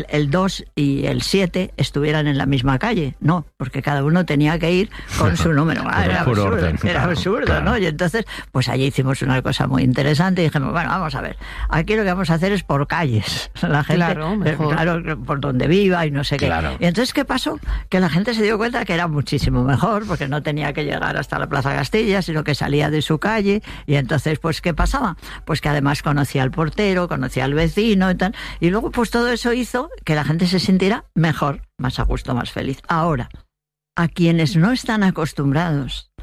el 2 y el 7 estuvieran en la misma calle. No, porque cada uno tenía que ir con su número. Era absurdo, orden, era absurdo, claro. ¿No? Y entonces, pues allí hicimos una cosa muy interesante y dijimos, bueno, vamos a ver, aquí lo que vamos a hacer es por calles. La gente, claro, por donde viva y no sé qué. Claro. Y entonces, ¿qué pasó? Que la gente se dio cuenta que era muchísimo mejor, porque no tenía que llegar hasta la Plaza Castilla, sino que salía de su calle. Y entonces, pues, ¿qué pasaba? Pues que además conocía al portero, conocía al vecino y tal. Y luego, pues todo eso hizo que la gente se sintiera mejor, más a gusto, más feliz. Ahora, a quienes no están acostumbrados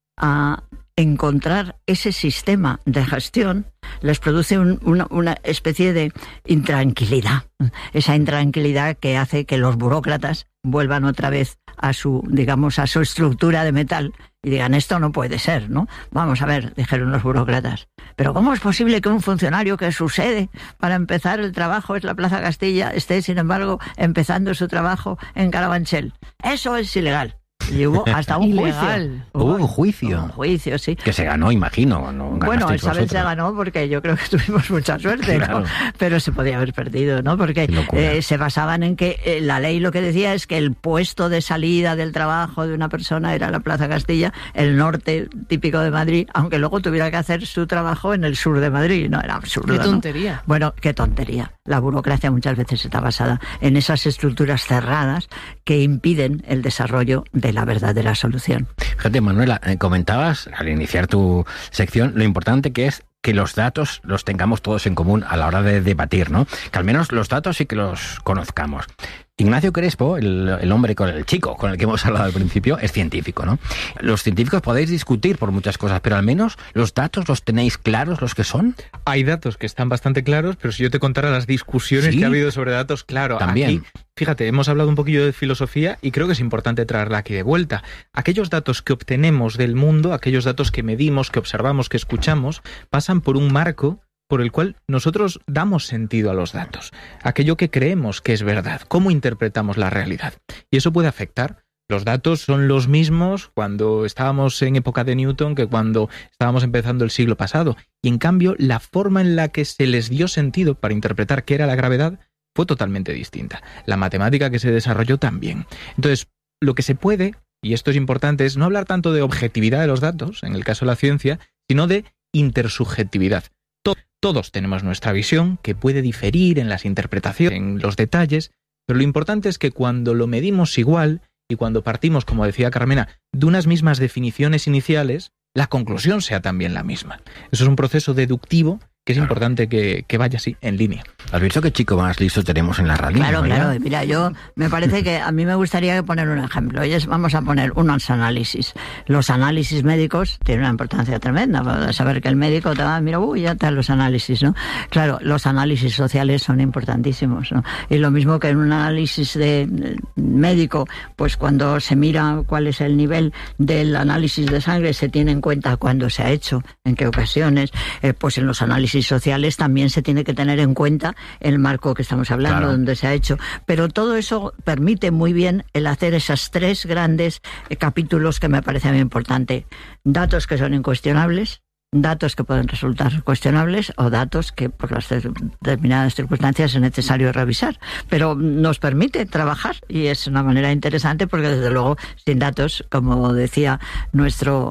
a encontrar ese sistema de gestión, les produce una especie de intranquilidad. Esa intranquilidad que hace que los burócratas vuelvan otra vez a su, digamos, a su estructura de metal y digan, esto no puede ser, ¿no? Vamos a ver, dijeron los burócratas, pero ¿cómo es posible que un funcionario que su sede para empezar el trabajo es la Plaza Castilla esté, sin embargo, empezando su trabajo en Carabanchel? Eso es ilegal. Y hubo hasta un juicio. Hubo un juicio. Un juicio, sí. Que se ganó, imagino. ¿No? Bueno, esa vez se ganó porque yo creo que tuvimos mucha suerte, claro. ¿No? Pero se podía haber perdido, ¿no? Porque se basaban en que la ley lo que decía es que el puesto de salida del trabajo de una persona era la Plaza Castilla, el norte típico de Madrid, aunque luego tuviera que hacer su trabajo en el sur de Madrid. No, era absurdo. ¡Qué tontería! ¿No? Bueno, qué tontería. La burocracia muchas veces está basada en esas estructuras cerradas que impiden el desarrollo de la verdadera solución. Fíjate, Manuela, comentabas al iniciar tu sección lo importante que es que los datos los tengamos todos en común a la hora de debatir, ¿no? Que al menos los datos sí que los conozcamos. Ignacio Crespo, el hombre el chico con el que hemos hablado al principio, es científico, ¿no? Los científicos podéis discutir por muchas cosas, pero al menos los datos los tenéis claros, los que son. Hay datos que están bastante claros, pero si yo te contara las discusiones que ha habido sobre datos, claro, también. Aquí, fíjate, hemos hablado un poquillo de filosofía y creo que es importante traerla aquí de vuelta. Aquellos datos que obtenemos del mundo, aquellos datos que medimos, que observamos, que escuchamos, pasan por un marco por el cual nosotros damos sentido a los datos, aquello que creemos que es verdad, cómo interpretamos la realidad. Y eso puede afectar. Los datos son los mismos cuando estábamos en época de Newton que cuando estábamos empezando el siglo pasado. Y en cambio, la forma en la que se les dio sentido para interpretar qué era la gravedad fue totalmente distinta. La matemática que se desarrolló también. Entonces, lo que se puede, y esto es importante, es no hablar tanto de objetividad de los datos, en el caso de la ciencia, sino de intersubjetividad. Todos tenemos nuestra visión, que puede diferir en las interpretaciones, en los detalles, pero lo importante es que cuando lo medimos igual y cuando partimos, como decía Carmena, de unas mismas definiciones iniciales, la conclusión sea también la misma. Eso es un proceso deductivo que es importante que vaya así, en línea. ¿Has visto qué chico más listo tenemos en la radio? Claro, claro. Mira, yo me parece que a mí me gustaría poner un ejemplo. Vamos a poner unos análisis. Los análisis médicos tienen una importancia tremenda. Para saber que el médico te va, mira, ya están los análisis, ¿no? Claro, los análisis sociales son importantísimos, ¿no? Y lo mismo que en un análisis de médico, pues cuando se mira cuál es el nivel del análisis de sangre, se tiene en cuenta cuándo se ha hecho, en qué ocasiones, pues en los análisis sociales también se tiene que tener en cuenta el marco que estamos hablando, claro, donde se ha hecho. Pero todo eso permite muy bien el hacer esas tres grandes capítulos que me parece muy importante. Datos que son incuestionables, datos que pueden resultar cuestionables o datos que por las determinadas circunstancias es necesario revisar. Pero nos permite trabajar y es una manera interesante porque desde luego sin datos, como decía nuestro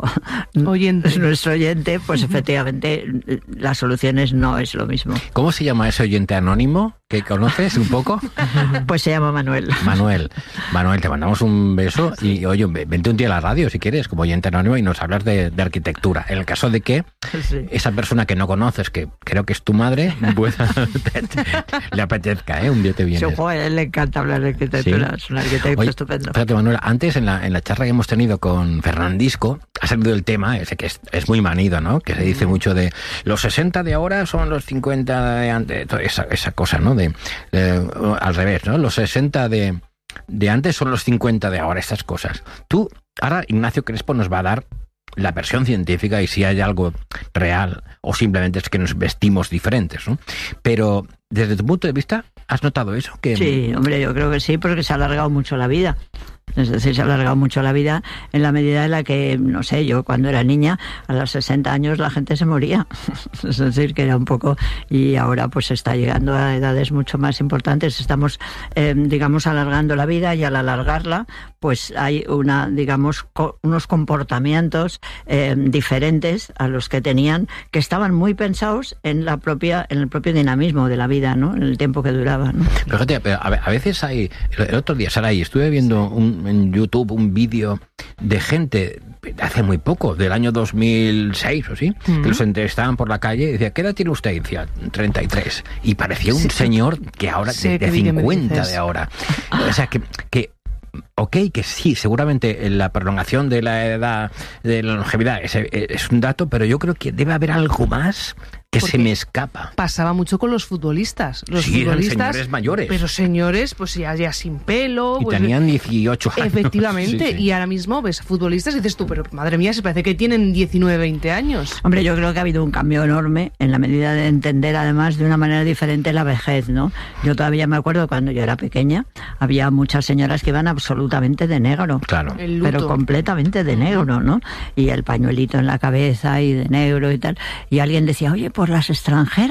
oyente, pues efectivamente las soluciones no es lo mismo. ¿Cómo se llama ese oyente anónimo que conoces un poco? Pues se llama Manuel. Manuel, te mandamos un beso y oye, vente un día a la radio si quieres como oyente anónimo y nos hablas de arquitectura. En el caso de que esa persona que no conoces, que creo que es tu madre, le apetezca, un día te vienes. A él le encanta hablar de arquitectura, ¿sí? Es un arquitecto estupendo. Fíjate, Manuel, antes en la charla que hemos tenido con Fernandisco, ha salido el tema, ese que es muy manido, ¿no? Que se dice mucho de los 60 de ahora son los 50 de antes, esa cosa, ¿no? Al revés, ¿no? Los 60 de antes son los 50 de ahora, estas cosas. Ahora Ignacio Crespo nos va a dar la versión científica y si hay algo real o simplemente es que nos vestimos diferentes, ¿no? Pero desde tu punto de vista, ¿has notado eso? Sí, hombre, yo creo que sí, porque se ha alargado mucho la vida. Es decir, se ha alargado mucho la vida en la medida en la que, no sé, yo cuando era niña, a los 60 años la gente se moría. Es decir, que era un poco... Y ahora pues está llegando a edades mucho más importantes. Estamos, digamos, alargando la vida, y al alargarla, pues hay unos comportamientos diferentes a los que tenían, que estaban muy pensados en el propio dinamismo de la vida, ¿no? En el tiempo que duraba, ¿no? Pero fíjate, a veces hay... El otro día, Saray, estuve viendo en YouTube un vídeo de gente hace muy poco, del año 2006 o sí, que los entrevistaban por la calle y decía, ¿qué edad tiene usted? Y decía, 33. Y parecía un señor que ahora, de 50 de ahora. O sea, que ok, que sí, seguramente la prolongación de la edad, de la longevidad es un dato, pero yo creo que debe haber algo más que se me escapa. Pasaba mucho con los futbolistas. Los sí, futbolistas, eran señores mayores. Pero señores, pues ya sin pelo. Y pues, tenían 18 años. Efectivamente, sí. Y ahora mismo ves futbolistas y dices tú, pero madre mía, se parece que tienen 19, 20 años. Hombre, yo creo que ha habido un cambio enorme en la medida de entender, además, de una manera diferente la vejez, ¿no? Yo todavía me acuerdo cuando yo era pequeña, había muchas señoras que iban absolutamente de negro. Claro. Pero completamente de negro, ¿no? Y el pañuelito en la cabeza y de negro y tal. Y alguien decía, oye, por las extranjeras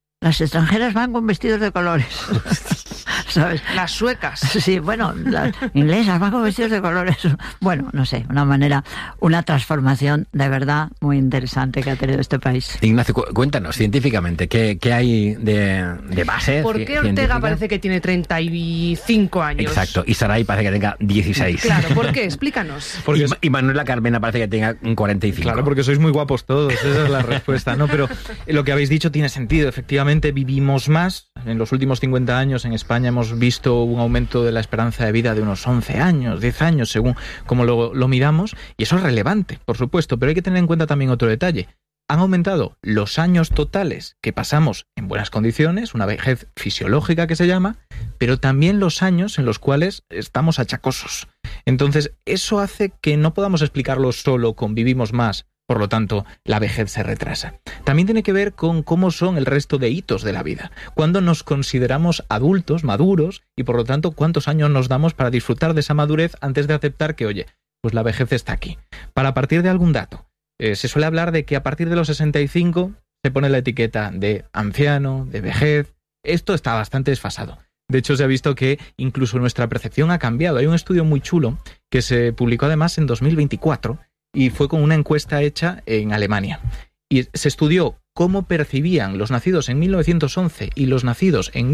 van con vestidos de colores. ¿Sabes? Las suecas. Sí, bueno, las inglesas van con vestidos de colores. Bueno, no sé, una transformación de verdad muy interesante que ha tenido este país. Ignacio, cuéntanos científicamente, ¿qué hay de base? ¿Por qué Ortega parece que tiene 35 años? Exacto, y Saray parece que tenga 16. Claro, ¿por qué? Explícanos. Y Manuela Carmena parece que tenga un 45. Claro, porque sois muy guapos todos, esa es la respuesta, ¿no? Pero lo que habéis dicho tiene sentido, efectivamente vivimos más. En los últimos 50 años en España hemos visto un aumento de la esperanza de vida de unos 11 años, 10 años, según como lo midamos, y eso es relevante, por supuesto, pero hay que tener en cuenta también otro detalle. Han aumentado los años totales que pasamos en buenas condiciones, una vejez fisiológica que se llama, pero también los años en los cuales estamos achacosos. Entonces, eso hace que no podamos explicarlo solo con vivimos más, por lo tanto, la vejez se retrasa. También tiene que ver con cómo son el resto de hitos de la vida. Cuando nos consideramos adultos, maduros, y por lo tanto, cuántos años nos damos para disfrutar de esa madurez antes de aceptar que, oye, pues la vejez está aquí. Para partir de algún dato, se suele hablar de que a partir de los 65 se pone la etiqueta de anciano, de vejez. Esto está bastante desfasado. De hecho, se ha visto que incluso nuestra percepción ha cambiado. Hay un estudio muy chulo que se publicó además en 2024 y fue con una encuesta hecha en Alemania. Y se estudió cómo percibían los nacidos en 1911 y los nacidos en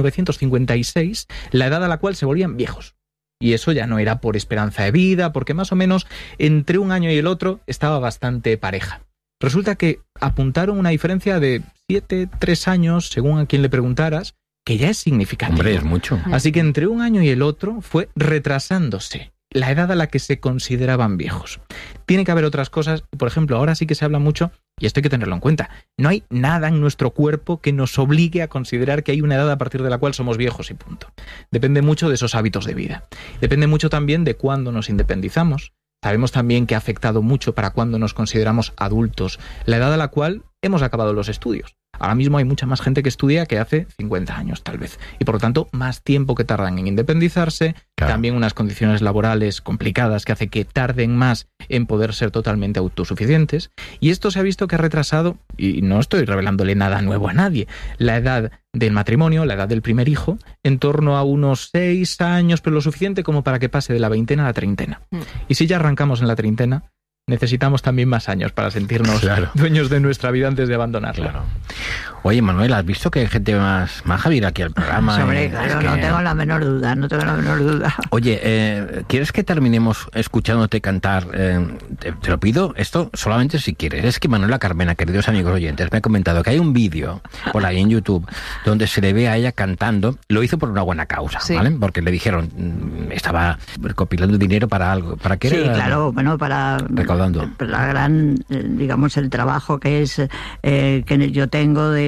1956 la edad a la cual se volvían viejos. Y eso ya no era por esperanza de vida, porque más o menos entre un año y el otro estaba bastante pareja. Resulta que apuntaron una diferencia de 3 años, según a quien le preguntaras, que ya es significativo. Hombre, es mucho. Así que entre un año y el otro fue retrasándose la edad a la que se consideraban viejos. Tiene que haber otras cosas, por ejemplo, ahora sí que se habla mucho, y esto hay que tenerlo en cuenta, no hay nada en nuestro cuerpo que nos obligue a considerar que hay una edad a partir de la cual somos viejos y punto. Depende mucho de esos hábitos de vida. Depende mucho también de cuándo nos independizamos. Sabemos también que ha afectado mucho para cuando nos consideramos adultos, la edad a la cual hemos acabado los estudios. Ahora mismo hay mucha más gente que estudia que hace 50 años, tal vez. Y por lo tanto, más tiempo que tardan en independizarse, claro. También unas condiciones laborales complicadas que hace que tarden más en poder ser totalmente autosuficientes. Y esto se ha visto que ha retrasado, y no estoy revelándole nada nuevo a nadie, la edad del matrimonio, la edad del primer hijo, en torno a unos 6 años, pero lo suficiente como para que pase de la veintena a la treintena. Y si ya arrancamos en la treintena, necesitamos también más años para sentirnos dueños de nuestra vida antes de abandonarla. Claro. Oye, Manuel, ¿has visto que hay gente más Javier aquí al programa? Sobre, claro, no tengo la menor duda, Oye, ¿quieres que terminemos escuchándote cantar? Te lo pido, esto solamente si quieres. Es que Manuela Carmena, queridos amigos oyentes, me ha comentado que hay un vídeo por ahí en YouTube donde se le ve a ella cantando. Lo hizo por una buena causa, ¿vale? Porque le dijeron, estaba recopilando dinero para algo. ¿Para qué? Sí, claro, bueno, para recaudando. La gran, digamos, el trabajo que es que yo tengo de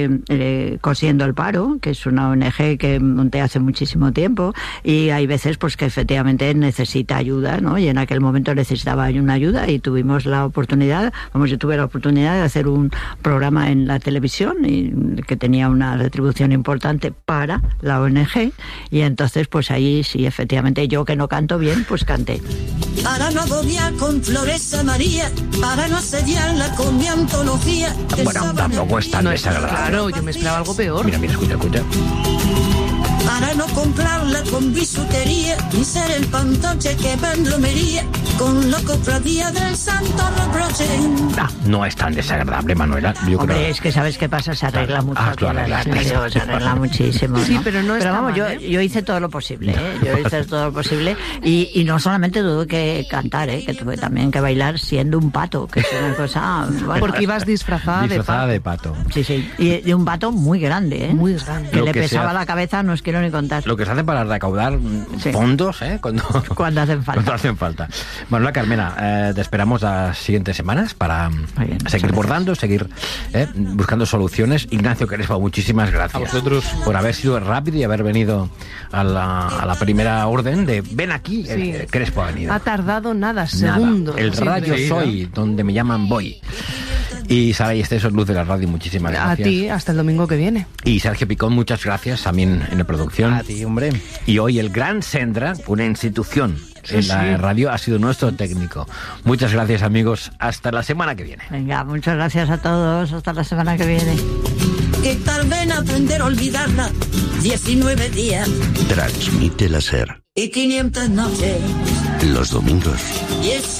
Cosiendo el Paro, que es una ONG que monté hace muchísimo tiempo, y hay veces pues que efectivamente necesita ayuda, ¿no? Y en aquel momento necesitaba una ayuda y tuvimos la oportunidad, yo tuve la oportunidad de hacer un programa en la televisión y que tenía una retribución importante para la ONG, y entonces pues ahí sí, efectivamente, yo que no canto bien, pues canté. Para no agobiar con flores a María, para no asediarla con mi antología. Bueno, tampoco es tan desagradable. Claro, yo me esperaba algo peor. Mira, escucha. Para no comprarla con bisutería, ni ser el pantoche que va en romería, con la cofradía del Santo Reproche. No es tan desagradable, Manuela. Yo Hombre, creo... es que sabes qué pasa, se arregla mucho. Se arregla muchísimo, ¿no? Sí, pero no está vamos, mal, yo hice todo lo posible, Yo hice todo lo posible y no solamente tuve que cantar, que tuve también que bailar siendo un pato, que es una cosa... Bueno, porque ibas disfrazada de pato. Sí, y de un pato muy grande, Muy grande. Que le pesaba la cabeza, no os quiero ni contar. Lo que se hace para recaudar fondos, cuando hacen falta. Cuando hacen falta. Manuela Carmena, te esperamos las siguientes semanas para seguir bordando, seguir buscando soluciones. Ignacio Crespo, muchísimas gracias. A vosotros. Por haber sido rápido y haber venido a la primera orden de ven aquí, Crespo ha venido. Ha tardado segundos. El radio soy, donde me llaman voy. Y Sara y Esteso, Luz de la Radio, muchísimas gracias. A ti, hasta el domingo que viene. Y Sergio Picón, muchas gracias también en la producción. A ti, hombre. Y hoy el Gran Sendra, una institución en la radio, ha sido nuestro técnico. Muchas gracias, amigos. Hasta la semana que viene. Venga, muchas gracias a todos. Hasta la semana que viene. Que tarde en aprender a olvidarla. 19 días. Transmite la SER. Y 500 noches. Los domingos. Y